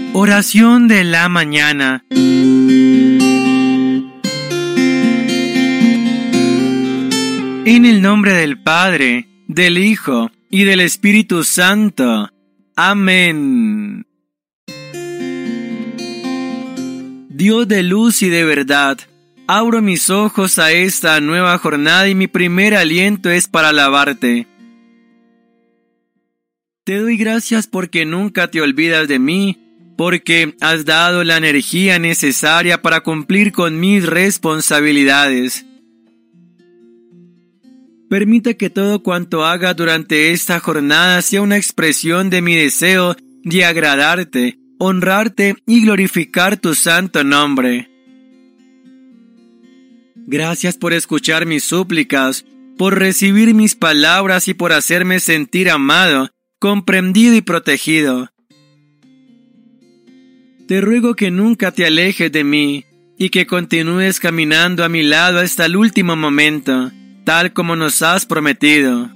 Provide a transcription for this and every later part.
Oración de la mañana. En el nombre del Padre, del Hijo y del Espíritu Santo. Amén. Dios de luz y de verdad, abro mis ojos a esta nueva jornada y mi primer aliento es para alabarte. Te doy gracias porque nunca te olvidas de mí, porque has dado la energía necesaria para cumplir con mis responsabilidades. Permite que todo cuanto haga durante esta jornada sea una expresión de mi deseo de agradarte, honrarte y glorificar tu santo nombre. Gracias por escuchar mis súplicas, por recibir mis palabras y por hacerme sentir amado, comprendido y protegido. Te ruego que nunca te alejes de mí y que continúes caminando a mi lado hasta el último momento, tal como nos has prometido.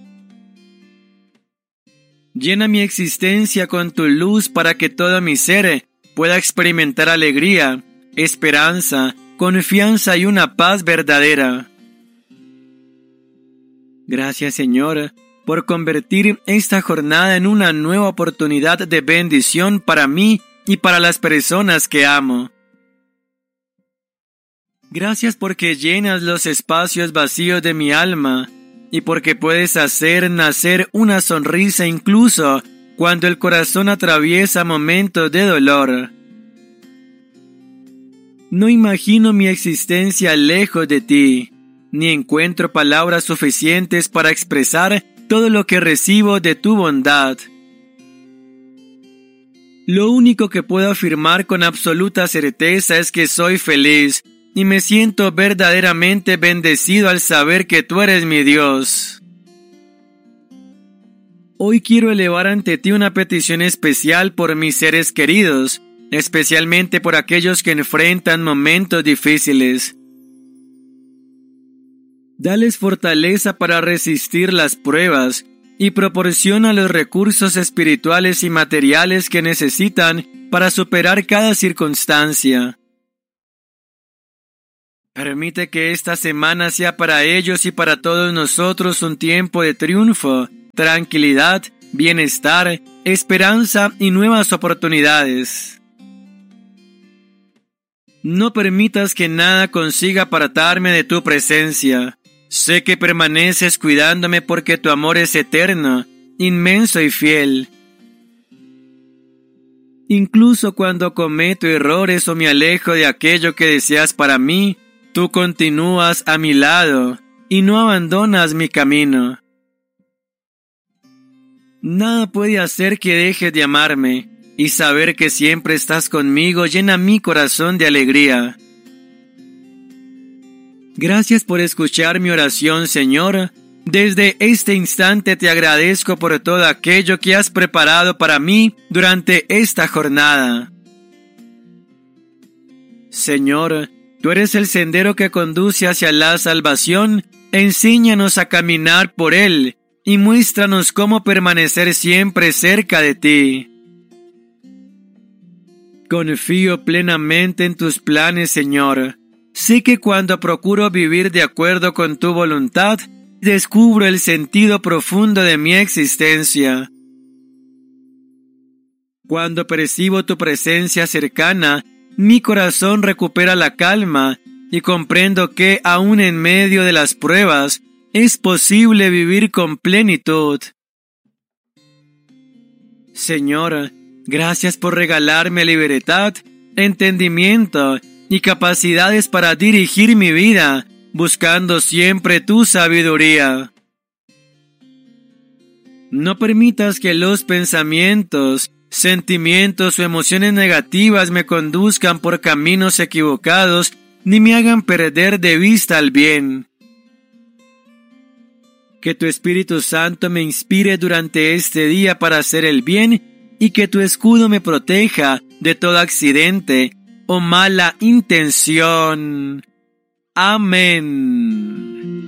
Llena mi existencia con tu luz para que todo mi ser pueda experimentar alegría, esperanza, confianza y una paz verdadera. Gracias, Señor, por convertir esta jornada en una nueva oportunidad de bendición para mí y para las personas que amo. Gracias porque llenas los espacios vacíos de mi alma y porque puedes hacer nacer una sonrisa incluso cuando el corazón atraviesa momentos de dolor. No imagino mi existencia lejos de ti, ni encuentro palabras suficientes para expresar todo lo que recibo de tu bondad. Lo único que puedo afirmar con absoluta certeza es que soy feliz y me siento verdaderamente bendecido al saber que tú eres mi Dios. Hoy quiero elevar ante ti una petición especial por mis seres queridos, especialmente por aquellos que enfrentan momentos difíciles. Dales fortaleza para resistir las pruebas y proporciona los recursos espirituales y materiales que necesitan para superar cada circunstancia. Permite que esta semana sea para ellos y para todos nosotros un tiempo de triunfo, tranquilidad, bienestar, esperanza y nuevas oportunidades. No permitas que nada consiga apartarme de tu presencia. Sé que permaneces cuidándome porque tu amor es eterno, inmenso y fiel. Incluso cuando cometo errores o me alejo de aquello que deseas para mí, tú continúas a mi lado y no abandonas mi camino. Nada puede hacer que dejes de amarme, y saber que siempre estás conmigo llena mi corazón de alegría. Gracias por escuchar mi oración, Señor. Desde este instante te agradezco por todo aquello que has preparado para mí durante esta jornada. Señor, tú eres el sendero que conduce hacia la salvación. Enséñanos a caminar por él y muéstranos cómo permanecer siempre cerca de ti. Confío plenamente en tus planes, Señor. Sé que cuando procuro vivir de acuerdo con tu voluntad, descubro el sentido profundo de mi existencia. Cuando percibo tu presencia cercana, mi corazón recupera la calma y comprendo que, aun en medio de las pruebas, es posible vivir con plenitud. Señor, gracias por regalarme libertad, entendimiento y capacidades para dirigir mi vida, buscando siempre tu sabiduría. No permitas que los pensamientos, sentimientos o emociones negativas me conduzcan por caminos equivocados ni me hagan perder de vista el bien. Que tu Espíritu Santo me inspire durante este día para hacer el bien y que tu escudo me proteja de todo accidente o mala intención. Amén.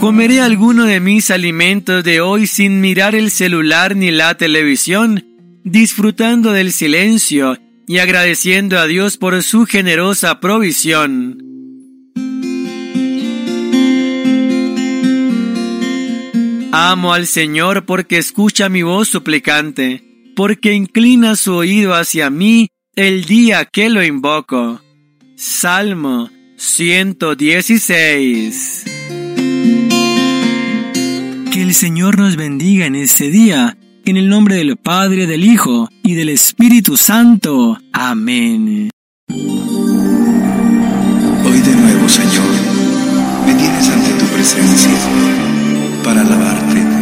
Comeré alguno de mis alimentos de hoy sin mirar el celular ni la televisión, disfrutando del silencio y agradeciendo a Dios por su generosa provisión. Amo al Señor porque escucha mi voz suplicante, porque inclina su oído hacia mí el día que lo invoco. Salmo 116. Que el Señor nos bendiga en este día, en el nombre del Padre, del Hijo y del Espíritu Santo. Amén. Hoy de nuevo, Señor, me tienes ante tu presencia para alabarte.